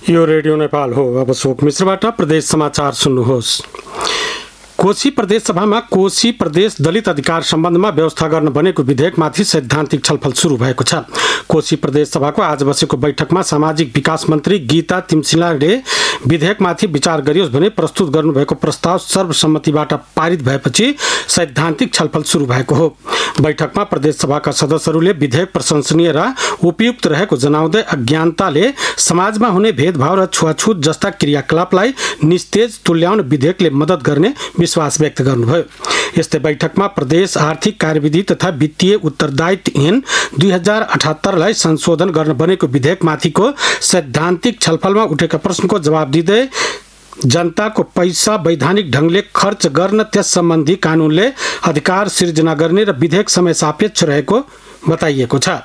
यो रेडियो नेपाल हो। अब शोक मिश्रबाट प्रदेश समाचार सुन्नुहोस्। कोशी प्रदेश सभामा कोशी प्रदेश दलित अधिकार सम्बन्धमा व्यवस्था गर्न बनेको विधेयकमाथि सैद्धान्तिक छलफल सुरु भएको छ। कोशी प्रदेश सभाको आज बसेको बैठकमा सामाजिक विकास मन्त्री गीता तिमसिलाले विधेयकमाथि विचार गरियोस् भने प्रस्तुत गर्नुभएको प्रस्ताव सर्वसम्मतिबाट पारित भएपछि सैद्धान्तिक छलफल सुरु भएको हो। बैठकमा प्रदेश सभाका सदस्यहरूले विधेयक प्रशंसनीय र उपयुक्त रहेको जनाउँदै अज्ञानताले समाजमा हुने भेदभाव र छुवाछुत जस्ता क्रियाकलापलाई निस्तेज तुल्याउन विधेयकले मद्दत गर्ने विश्वास व्यक्त गर्नुभयो। यस्तै बैठकमा प्रदेश आर्थिक कार्यविधि तथा वित्तीय उत्तरदायित्व ऐन 2078लाई संशोधन गर्न बनेको विधेयकमाथिको सैद्धान्तिक छलफलमा उठेका प्रश्नको जवाब दिँदै जनताको पैसा वैधानिक ढंगले खर्च गर्न त्यस सम्बन्धी कानूनले अधिकार सिर्जना गर्ने र विधेयक समय सापेक्ष रहेको बताइएको छ।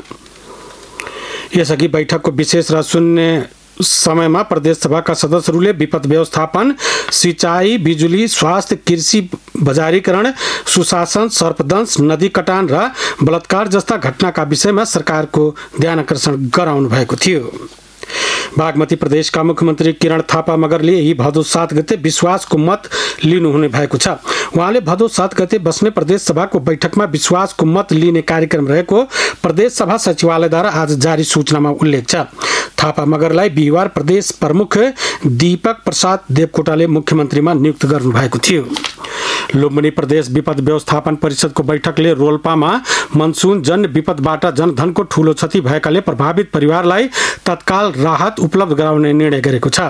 यसअघि बैठकको विशेष र शून्य समयमा प्रदेश सभाका सदस्यहरूले विपद व्यवस्थापन, सिंचाई, बिजुली, स्वास्थ्य, कृषि, बजारीकरण, सुशासन, सर्पदंश, नदी कटान र बलात्कार जस्ता घटनाका विषयमा सरकारको ध्यानकर्षण गराउनु भएको थियो। बागमती प्रदेशका मुख्यमन्त्री किरण थापा मगरले यही भदौ 7 गते विश्वासको मत लिनुहुने भएको छ। उहाँले भदौ 7 गते बस्ने प्रदेश सभाको बैठकमा विश्वासको मत लिने कार्यक्रम रहेको प्रदेश सभा सचिवालयद्वारा आज जारी सूचनामा उल्लेख छ। थापा मगरलाई बिहिबार प्रदेश प्रमुख दीपक प्रसाद देवकोटाले मुख्यमन्त्रीमा नियुक्त गर्नुभएको थियो। लुम्बिनी प्रदेश विपद व्यवस्थापन परिषदको बैठकले रोल्पामा मनसुन जन्य विपदबाट जनधनको ठूलो क्षति भएकाले प्रभावित परिवारलाई तत्काल राहत उपलब्ध गराउने निर्णय गरेको छ।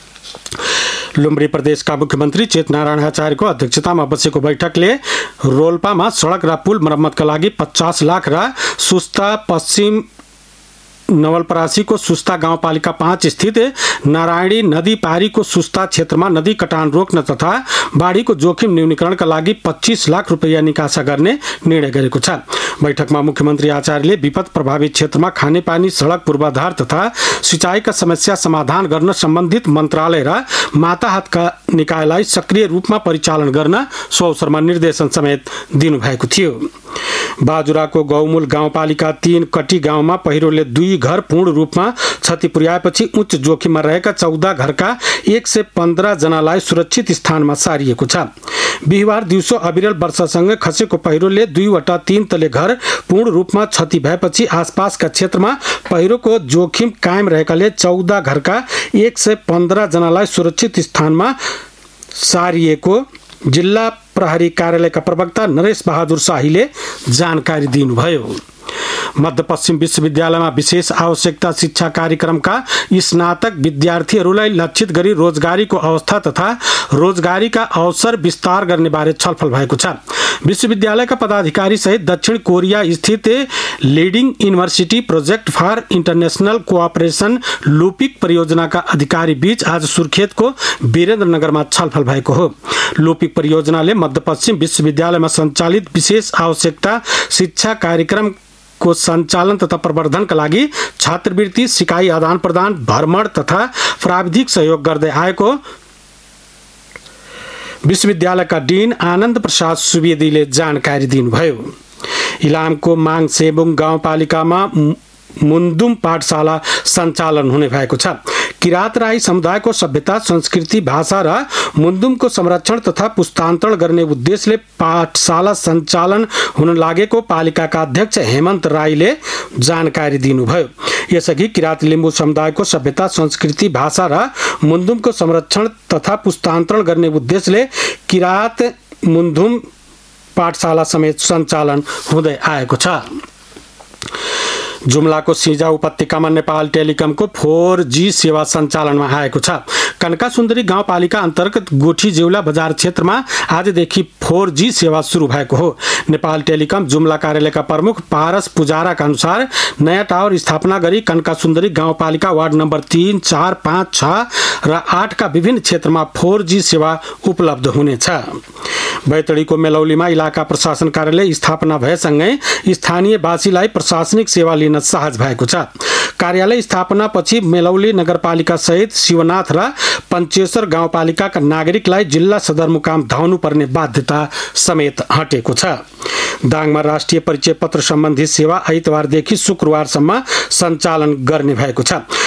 लुम्बिनी प्रदेशका मुख्यमन्त्री चेतनारायण आचार्यको अध्यक्षतामा बसेको बैठकले रोल्पामा सडक र पुल मर्मतका लागि 50 लाख र सुस्ता पश्चिम नवलपरासीको सुस्ता गाउँपालिका 5 स्थित नारायणी नदी पारीको सुस्ता क्षेत्रमा नदी कटान रोक्न तथा बाढीको जोखिम न्यूनीकरणका लागि 25 लाख रुपैयाँ निकासा गर्ने निर्णय गरेको छ। बैठकमा मुख्यमन्त्री आचार्यले विपद प्रभावित क्षेत्रमा खानेपानी, सडक पूर्वाधार तथा सिंचाईका समस्या समाधान गर्न सम्बन्धित मन्त्रालय र माताहतका निकायलाई सक्रिय रूपमा परिचालन गर्न सो अवसरमा निर्देशन समेत दिनुभएको थियो। बाजुराको गौमूल गाउँपालिका 3 कटी गाउँमा पहिरोले 2 घर पूर्ण रूपमा क्षति पुर्याएपछि उच्च जोखिममा रहेका 14 घरका 115 जनालाई सुरक्षित स्थानमा सारिएको छ। बिहिबार दिउँसो अविरल वर्षासँग खसेको पहिरोले 2 वटा 3 तले घर पूर्ण रूपमा क्षति भएपछि आसपासका क्षेत्रमा पहिरोको जोखिम कायम रहेकाले 14 घरका 115 जनालाई सुरक्षित स्थानमा सारिएको जिल्ला प्रहरी कार्यालयका प्रवक्ता नरेश बहादुर शाहीले जानकारी दिनुभयो। मध्यपश्चिम विश्वविद्यालयमा विशेष आवश्यकता शिक्षा कार्यक्रमका स्नातक विद्यार्थीहरूलाई लक्षित गरी रोजगारीको अवस्था तथा रोजगारीका अवसर विस्तार गर्ने बारे छलफल भएको छ। विश्वविद्यालयका पदाधिकारी सहित दक्षिण कोरिया स्थित leading university project for international cooperation लुपिक परियोजनाका अधिकारी बीच आज सुर्खेतको वीरेन्द्रनगरमा छलफल भएको हो। लुपिक परियोजनाले मध्यपश्चिम विश्वविद्यालयमा सञ्चालित विशेष आवश्यकता शिक्षा कार्यक्रम को सञ्चालन तथा प्रवर्धनका लागि छात्रवृत्ति, सिकाइ आदान प्रदान, भ्रमण तथा प्राविधिक सहयोग गर्दै आएको विश्वविद्यालयका डीन आनन्द प्रसाद सुवेदीले जानकारी दिनुभयो। इलामको माङसेबुङ गाउँपालिकामा मुन्दुम पाठशाला सञ्चालन हुने भएको छ। किरात राई समुदायको सभ्यता, संस्कृति, भाषा र मुन्दुमको संरक्षण तथा पुस्तान्तरण गर्ने उद्देश्यले पाठशाला सञ्चालन हुन लागेको पालिकाका अध्यक्ष हेमन्त राईले जानकारी दिनुभयो। यसअघि किरात लिम्बू समुदायको सभ्यता, संस्कृति, भाषा र मुन्दुमको संरक्षण तथा पुस्तान्तरण गर्ने उद्देश्यले किरात मुन्दुम पाठशाला समेत सञ्चालन हुँदै आएको छ। जुम्लाको सिंजा उपत्यकामा नेपाल टेलिकमको 4G सेवा सञ्चालनमा आएको छ। कनका सुन्दरी गाउँपालिका अन्तर्गत गोठी जेउला बजार क्षेत्रमा आजदेखि 4G सेवा सुरु भएको हो। नेपाल टेलिकम जुम्ला कार्यालयका प्रमुख पारस पुजाराका अनुसार नयाँ टावर स्थापना गरी कनका सुन्दरी गाउँपालिका वार्ड नम्बर 3, 4, 5, 6 र 8 का विभिन्न क्षेत्रमा 4G सेवा उपलब्ध हुनेछ। बैतडीको मेलौलीमा इलाका प्रशासन कार्यालय स्थापना भएसँगै स्थानीयवासीलाई प्रशासनिक सेवा लिन सहज भएको छ। कार्यालय स्थापनापछि मेलौली नगरपालिका सहित शिवनाथ र पञ्चेश्वर गाउँपालिकाका नागरिकलाई जिल्ला सदरमुकाम धाउनु पर्ने बाध्यता समेत हटेको छ। दाङमा राष्ट्रिय परिचय पत्र सम्बन्धी सेवा आइतबारदेखि शुक्रबारसम्म सञ्चालन गर्ने भएको छ।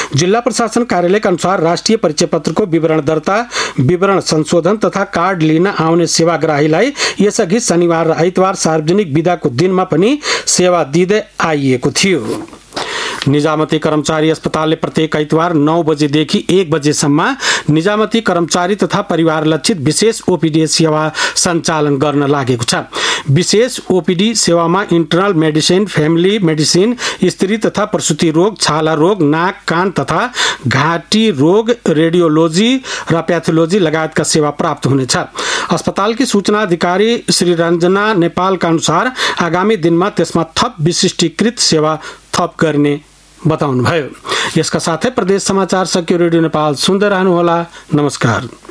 जिल्ला प्रशासन कार्यालयका अनुसार राष्ट्रिय परिचय पत्रको विवरण दर्ता, विवरण संशोधन तथा कार्ड लिन आउने सेवाग्राहीलाई यसअघि शनिबार र आइतबार सार्वजनिक बिदाको दिनमा पनि सेवा दिँदै आइएको थियो। निजामती कर्मचारी अस्पतालले प्रत्येक आइतबार 9 बजेदेखि 1 बजेसम्म निजामती कर्मचारी तथा परिवार लक्षित विशेष ओपीडी सेवा सञ्चालन गर्न लागेको छ। विशेष ओपीडी सेवामा इन्टरनल मेडिसिन, फ्यामिली मेडिसिन, स्त्री तथा प्रसुति रोग, छाला रोग, नाक, कान तथा घाँटी रोग, रेडियोलोजी र प्याथोलोजी लगायतका सेवा प्राप्त हुनेछ। अस्पतालकी सूचना अधिकारी श्री रञ्जना नेपालका अनुसार आगामी दिनमा त्यसमा थप विशिष्टीकृत सेवा थप गर्ने बताउनुभयो। यसका साथै प्रदेश समाचार सकियो। रेडियो नेपाल सुन्दै रहनुहोला। नमस्कार।